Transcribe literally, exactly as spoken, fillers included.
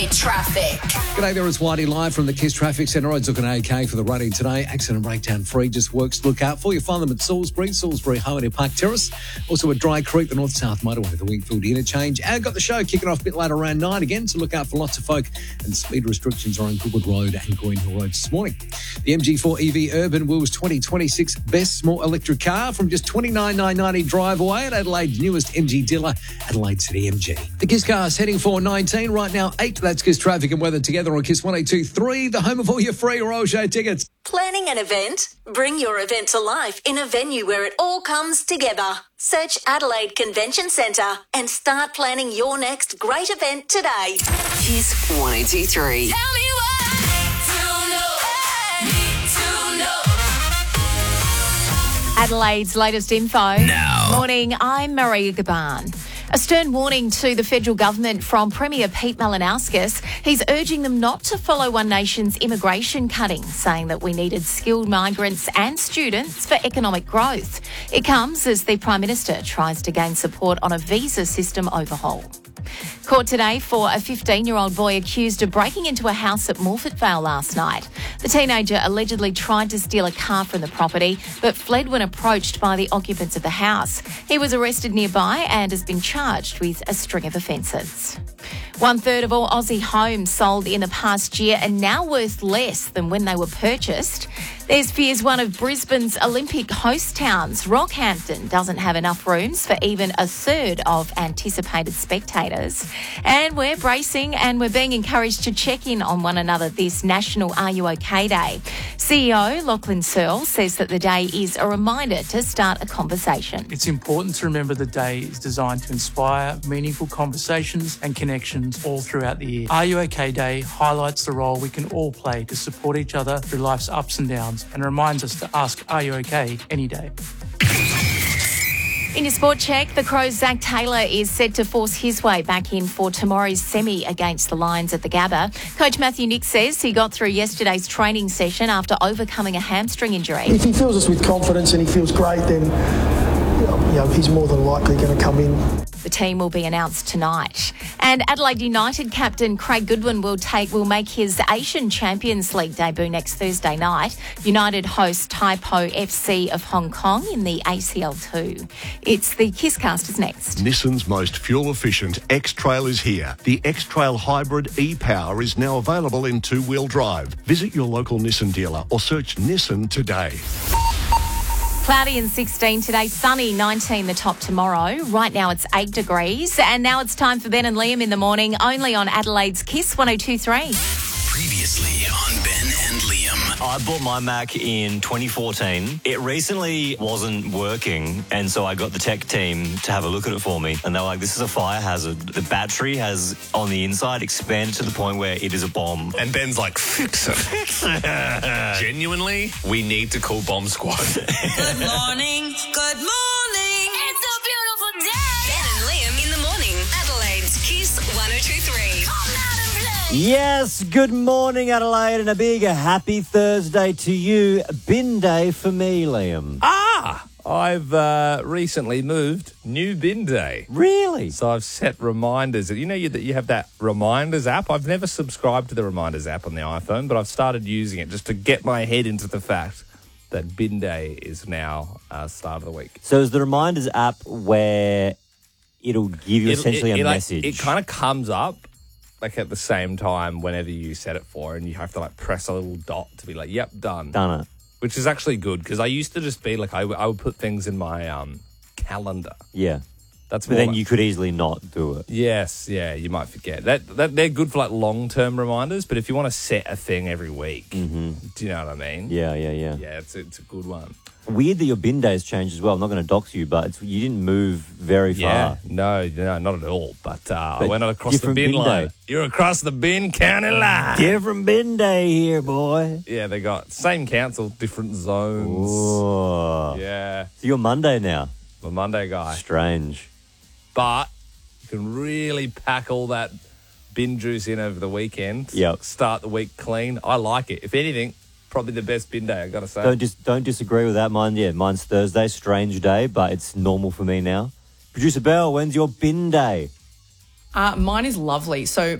Adelaide traffic. G'day there, it's Whitey live from the Kiss Traffic Centre. Roads looking okay for the running today. Accident breakdown free, just works to look out for. You find them at Salisbury, Salisbury Harmony Park Terrace. Also at Dry Creek, the north-south motorway, the Wingfield interchange. And got the show kicking off a bit later around nine again, so look out for lots of folk. And speed restrictions are on Goodwood Road and Green Hill Road this morning. The M G four E V Urban Wheels twenty twenty-six best small electric car from just twenty-nine thousand nine hundred ninety drive away at Adelaide's newest M G dealer, Adelaide City M G. The Kiss Car's heading for nineteen, right now eight. That's Kiss Traffic and Weather together on Kiss one oh two point three, the home of all your free Royal Show tickets. Planning an event? Bring your event to life in a venue where it all comes together. Search Adelaide Convention Centre and start planning your next great event today. Kiss one oh two point three. Tell me why. To know. Need to know. Adelaide's latest info. Now. Morning, I'm Maria Gaban. A stern warning to the federal government from Premier Pete Malinauskas. He's urging them not to follow One Nation's immigration cutting, saying that we needed skilled migrants and students for economic growth. It comes as the Prime Minister tries to gain support on a visa system overhaul. Court today for a fifteen-year-old boy accused of breaking into a house at Morford Vale last night. The teenager allegedly tried to steal a car from the property but fled when approached by the occupants of the house. He was arrested nearby and has been charged with a string of offences. One third of all Aussie homes sold in the past year are now worth less than when they were purchased. There's fears one of Brisbane's Olympic host towns, Rockhampton, doesn't have enough rooms for even a third of anticipated spectators. And we're bracing and we're being encouraged to check in on one another this National Are You OK Day. C E O Lachlan Searle says that the day is a reminder to start a conversation. It's important to remember the day is designed to inspire meaningful conversations and connections all throughout the year. Are You OK Day highlights the role we can all play to support each other through life's ups and downs and reminds us to ask, are you OK, any day. In your sport check, the Crows' Zach Taylor is set to force his way back in for tomorrow's semi against the Lions at the Gabba. Coach Matthew Nick says he got through yesterday's training session after overcoming a hamstring injury. If he fills us with confidence and he feels great, then you know, he's more than likely going to come in. The team will be announced tonight. And Adelaide United captain Craig Goodwin will take will make his Asian Champions League debut next Thursday night. United host Taipo F C of Hong Kong in the A C L two. It's the Kisscasters next. Nissan's most fuel-efficient X-Trail is here. The X-Trail Hybrid e-Power is now available in two-wheel drive. Visit your local Nissan dealer or search Nissan today. Cloudy and sixteen today, sunny, nineteen the top tomorrow. Right now it's eight degrees. And now it's time for Ben and Liam in the morning, only on Adelaide's Kiss one oh two point three. Previously on Ben and Liam. I bought my Mac in twenty fourteen. It recently wasn't working, and so I got the tech team to have a look at it for me. And they're like, this is a fire hazard. The battery has, on the inside, expanded to the point where it is a bomb. And Ben's like, fix it. Fix it. Genuinely, we need to call Bomb Squad. Good morning. Good morning. It's a beautiful day. Ben and Liam in the morning. Adelaide's Kiss one oh two point three. Come out and play. Yes, good morning, Adelaide, and a big happy Thursday to you. Bin day for me, Liam. Ah! I've uh, recently moved. New bin day. Really? So I've set reminders. You know you, that you have that reminders app? I've never subscribed to the reminders app on the iPhone, but I've started using it just to get my head into the fact that bin day is now uh, start of the week. So is the reminders app where it'll give you It'll- essentially it, it, a like, message? it kind of comes up like at the same time whenever you set it for, and you have to like press a little dot to be like, yep, done. Done it. Which is actually good because I used to just be like, I, w- I would put things in my um, calendar. Yeah. That's But more then like- you could easily not do it. Yes, yeah, you might forget. That, that they're good for like long-term reminders, but if you want to set a thing every week, Mm-hmm. do you know what I mean? Yeah, yeah, yeah. Yeah, it's a, it's a good one. Weird that your bin days changed as well. I'm not going to dox you, but it's, you didn't move very Yeah, far. no, no, not at all. But, uh, I But went across the different bin, bin line. day. You're across the bin county line. Different bin day here, boy. Yeah, they got same council, different zones. Oh. Yeah, So you're Monday now. I'm a Monday guy. Strange. But you can really pack all that bin juice in over the weekend. Yep. Start the week clean. I like it. If anything, probably the best bin day, I got to say. Don't just don't disagree with that. Mine, yeah, mine's Thursday, strange day, but it's normal for me now. Producer Belle, when's your bin day? Uh, mine is lovely. So